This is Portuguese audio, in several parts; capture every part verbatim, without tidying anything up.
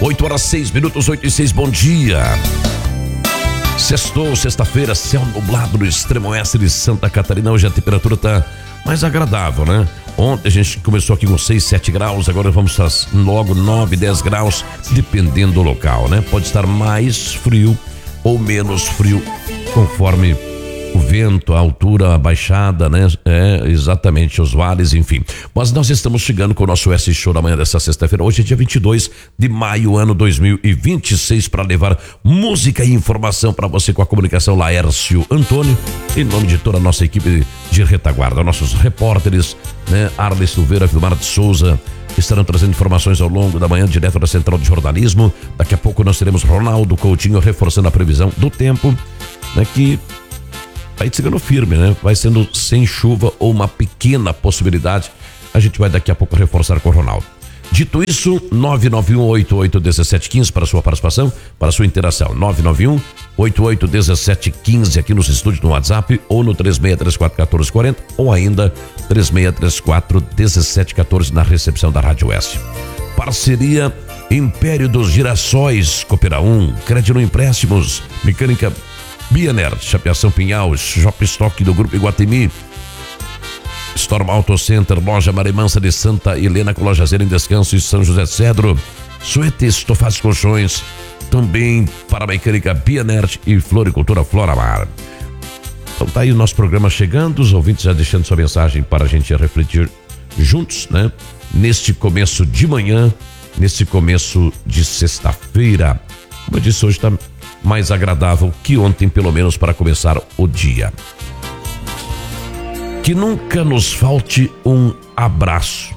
oito horas seis minutos, oito e seis, bom dia. Sextou, sexta-feira, céu nublado no extremo oeste de Santa Catarina. Hoje a temperatura está mais agradável, né? Ontem a gente começou aqui com seis, sete graus, agora vamos logo nove, dez graus, dependendo do local, né? Pode estar mais frio ou menos frio, conforme o vento, a altura, a baixada, né? É, exatamente, os vales, enfim. Mas nós estamos chegando com o nosso S Show da manhã dessa sexta-feira. Hoje é dia vinte e dois de maio, ano dois mil e vinte e seis, para levar música e informação para você com a comunicação Laércio Antônio, em nome de toda a nossa equipe de retaguarda, nossos repórteres, né? Arles Silveira, Vilmar de Souza, estarão trazendo informações ao longo da manhã, direto da Central de Jornalismo. Daqui a pouco nós teremos Ronaldo Coutinho reforçando a previsão do tempo, né? Que vai chegando firme, né? Vai sendo sem chuva ou uma pequena possibilidade. A gente vai daqui a pouco reforçar com o Ronaldo. Dito isso, nove nove um oito oito um sete um cinco para a sua participação, para a sua interação. nove nove um oito oito um sete um cinco aqui nos estúdios no WhatsApp ou no três seis três quatro um quatro quatro zero ou ainda três seis três quatro um sete um quatro na recepção da Rádio Oeste. Parceria Império dos Girassóis, Coopera um, Crédito Empréstimos, Mecânica Biener, Chapeação Pinhal, Shop Stock do Grupo Iguatemi, Storm Auto Center, Loja Marimansa de Santa Helena com loja zero em Descanso e São José Cedro, Suete Estofados Colchões, também para a Mecânica Biener e Floricultura Floramar. Então tá aí o nosso programa chegando, os ouvintes já deixando sua mensagem para a gente refletir juntos, né? Neste começo de manhã, neste começo de sexta-feira. Como eu disse, hoje está mais agradável que ontem, pelo menos para começar o dia. Que nunca nos falte um abraço.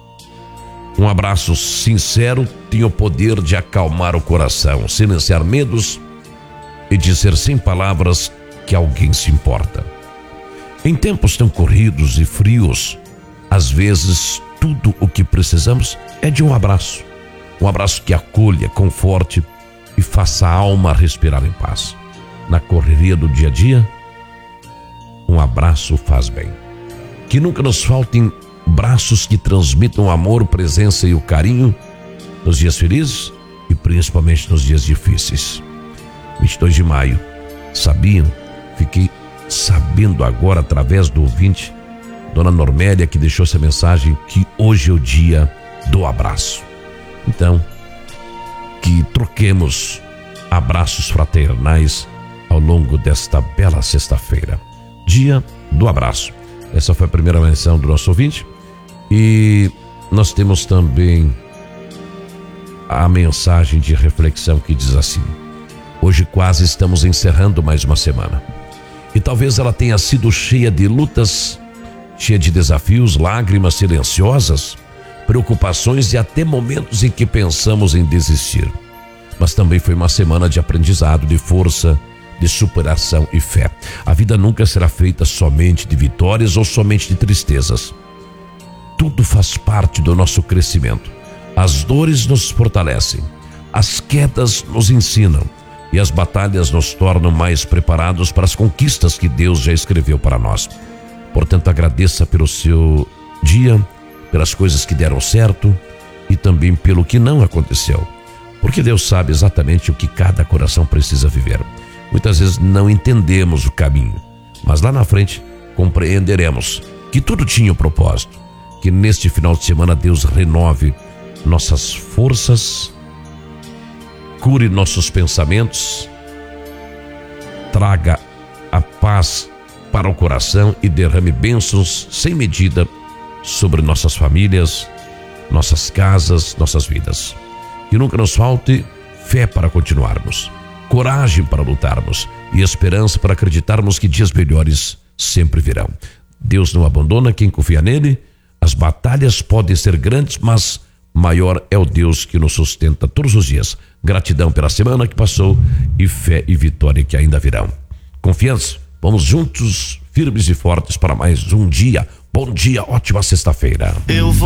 Um abraço sincero tem o poder de acalmar o coração, silenciar medos e dizer sem palavras que alguém se importa. Em tempos tão corridos e frios, às vezes tudo o que precisamos é de um abraço. Um abraço que acolha, conforte e faça a alma respirar em paz. Na correria do dia a dia, um abraço faz bem. Que nunca nos faltem braços que transmitam o amor, presença e o carinho nos dias felizes e principalmente nos dias difíceis. vinte e dois de maio, sabiam? Fiquei sabendo agora através do ouvinte, Dona Normélia, que deixou essa mensagem, que hoje é o dia do abraço. Então, que troquemos abraços fraternais ao longo desta bela sexta-feira. Dia do abraço. Essa foi a primeira menção do nosso ouvinte. E nós temos também a mensagem de reflexão que diz assim: hoje quase estamos encerrando mais uma semana. E talvez ela tenha sido cheia de lutas, cheia de desafios, lágrimas silenciosas, preocupações e até momentos em que pensamos em desistir. Mas também foi uma semana de aprendizado, de força, de superação e fé. A vida nunca será feita somente de vitórias ou somente de tristezas. Tudo faz parte do nosso crescimento. As dores nos fortalecem, as quedas nos ensinam e as batalhas nos tornam mais preparados para as conquistas que Deus já escreveu para nós. Portanto, agradeça pelo seu dia, pelas coisas que deram certo e também pelo que não aconteceu. Porque Deus sabe exatamente o que cada coração precisa viver. Muitas vezes não entendemos o caminho, mas lá na frente compreenderemos que tudo tinha um propósito. Que neste final de semana Deus renove nossas forças, cure nossos pensamentos, traga a paz para o coração e derrame bênçãos sem medida sobre nossas famílias, nossas casas, nossas vidas. Que nunca nos falte fé para continuarmos, coragem para lutarmos e esperança para acreditarmos que dias melhores sempre virão. Deus não abandona quem confia nele. As batalhas podem ser grandes, mas maior é o Deus que nos sustenta todos os dias. Gratidão pela semana que passou e fé e vitória que ainda virão. Confiança, vamos juntos, firmes e fortes para mais um dia. Bom dia, ótima sexta-feira. Eu vou